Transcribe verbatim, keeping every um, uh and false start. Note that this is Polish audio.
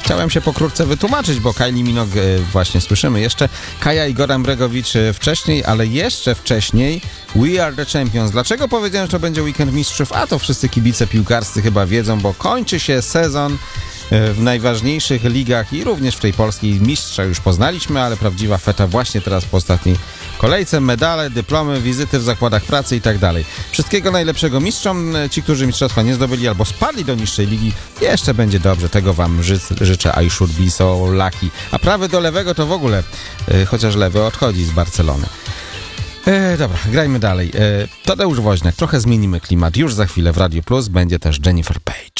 chciałem się pokrótce wytłumaczyć, bo Kylie Minogue właśnie słyszymy jeszcze, Kaja i Goran Bregovic wcześniej, ale jeszcze wcześniej We Are The Champions. Dlaczego powiedziałem, że to będzie weekend mistrzów? A to wszyscy kibice piłkarscy chyba wiedzą, bo kończy się sezon w najważniejszych ligach i również w tej polskiej. Mistrza już poznaliśmy, ale prawdziwa feta właśnie teraz po ostatniej kolejce. Medale, dyplomy, wizyty w zakładach pracy i tak dalej. Wszystkiego najlepszego mistrzom. Ci, którzy mistrzostwa nie zdobyli albo spadli do niższej ligi, jeszcze będzie dobrze. Tego wam ży- życzę. I should be so lucky. A prawy do lewego to w ogóle, yy, chociaż lewy odchodzi z Barcelony. E, dobra, grajmy dalej. E, Tadeusz Woźniak, trochę zmienimy klimat. Już za chwilę w Radio Plus będzie też Jennifer Page.